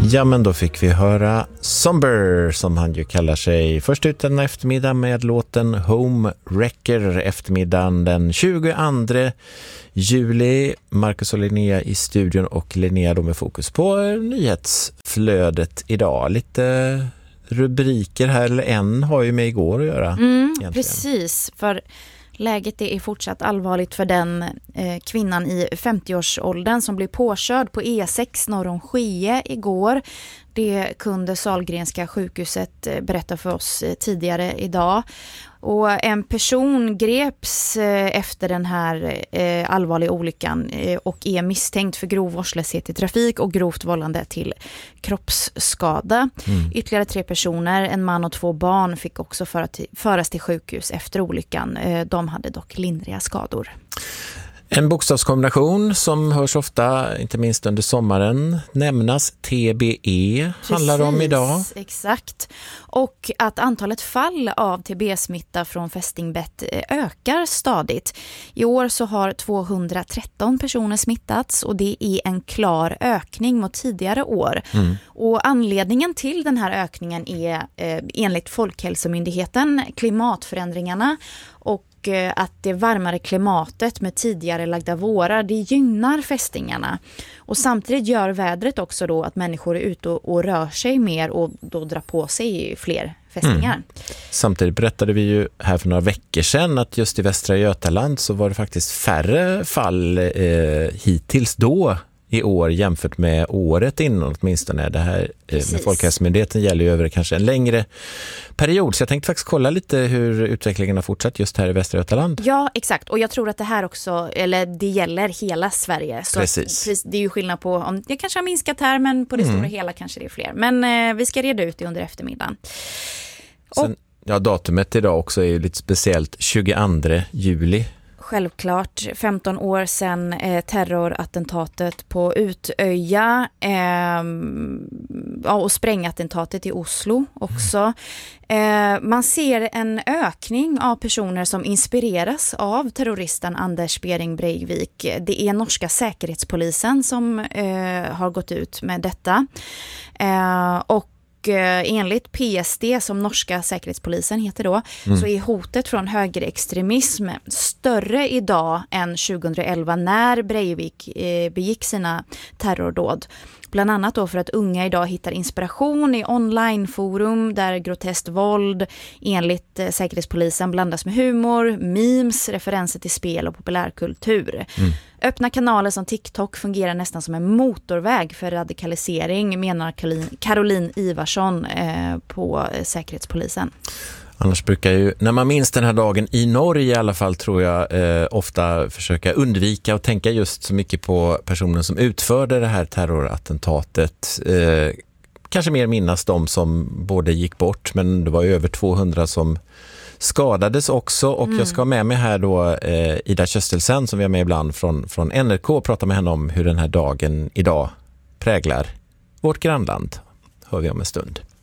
Ja, men då fick vi höra Somber, som han ju kallar sig. Först ut den eftermiddag med låten Home Wrecker, eftermiddagen den 22 juli. Marcus och Linnea i studion, och Linnea då med fokus på nyhetsflödet idag. Lite rubriker här, eller en har ju med igår att göra. Precis, för läget är fortsatt allvarligt för den kvinnan i 50-årsåldern som blev påkörd på E6 norr om Skie igår. Det kunde Sahlgrenska sjukhuset berätta för oss tidigare idag. Och en person greps efter den här allvarliga olyckan och är misstänkt för grov vårdslöshet i trafik och grovt vållande till kroppsskada. Ytterligare 3 personer, en man och 2 barn, fick också föras till sjukhus efter olyckan. De hade dock lindriga skador. En bokstavskombination som hörs ofta, inte minst under sommaren, nämnas. TBE handlar om idag. Exakt. Och att antalet fall av TB-smitta från fästingbett ökar stadigt. I år så har 213 personer smittats, och det är en klar ökning mot tidigare år. Och anledningen till den här ökningen är enligt Folkhälsomyndigheten klimatförändringarna, och att det varmare klimatet med tidigare lagda vårar, det gynnar fästingarna. Och samtidigt gör vädret också då att människor är ute och rör sig mer och då drar på sig fler fästingar. Samtidigt berättade vi ju här för några veckor sedan att just i Västra Götaland så var det faktiskt färre fall hittills då i år jämfört med året innan, åtminstone. Det här med Folkhälsomyndigheten gäller ju över kanske en längre period. Så jag tänkte faktiskt kolla lite hur utvecklingen har fortsatt just här i Västra Götaland. Ja, exakt. Och jag tror att det här också, eller det gäller hela Sverige. Så precis. Det är ju skillnad på, om det kanske har minskat här, men på det stora hela kanske det är fler. Men vi ska reda ut det under eftermiddagen. Sen, datumet idag också är ju lite speciellt, 22 juli. Självklart, 15 år sedan terrorattentatet på Utöja och sprängattentatet i Oslo också. Man ser en ökning av personer som inspireras av terroristen Anders Behring Breivik. Det är norska säkerhetspolisen som har gått ut med detta. Och enligt PSD, som norska säkerhetspolisen heter då, så är hotet från högerextremism större idag än 2011 när Breivik begick sina terrordåd. Bland annat då för att unga idag hittar inspiration i onlineforum där groteskt våld enligt säkerhetspolisen blandas med humor, memes, referenser till spel och populärkultur. Öppna kanaler som TikTok fungerar nästan som en motorväg för radikalisering, menar Caroline Ivarsson på säkerhetspolisen. Annars brukar ju, när man minns den här dagen i Norge i alla fall, tror jag ofta försöka undvika och tänka just så mycket på personen som utförde det här terrorattentatet. Kanske mer minnas de som både gick bort, men det var över 200 som skadades också. Och jag ska med mig här då Ida Köstelsen, som vi har med ibland från NRK, och prata med henne om hur den här dagen idag präglar vårt grannland. Hör vi om en stund.